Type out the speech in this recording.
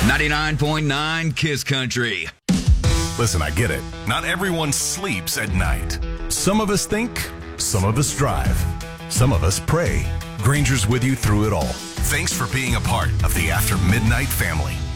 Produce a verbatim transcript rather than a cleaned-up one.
ninety-nine point nine Kiss Country. Listen, I get it. Not everyone sleeps at night. Some of us think, some of us drive, some of us pray. Granger's with you through it all. Thanks for being a part of the After Midnight family.